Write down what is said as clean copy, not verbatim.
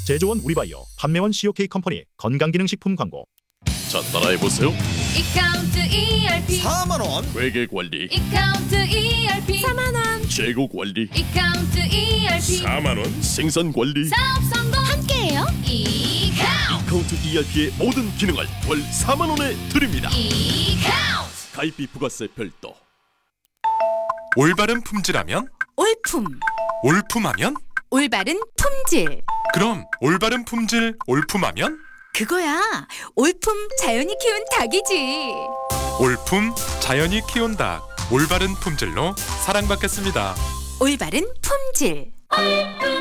제조원 우리바이오, 판매원 COK 컴퍼니 건강기능식품 광고. 자, 따라해보세요. 이카운트 ERP 4만원. 회계관리, 이카운트 ERP 4만원 재고관리, 이카운트 ERP 4만원, 생산관리, 사업 성공 함께해요. 이카운트 카운트 ERP의 모든 기능을 월 4만원에 드립니다. 이카운트 가입비 부가세 별도. 올바른 품질하면? 올품, 올품하면? 올바른 품질. 그럼 올바른 품질, 올품하면? 그거야. 올품 자연이 키운 닭이지. 올품 자연이 키운 닭. 올바른 품질로 사랑받겠습니다. 올바른 품질.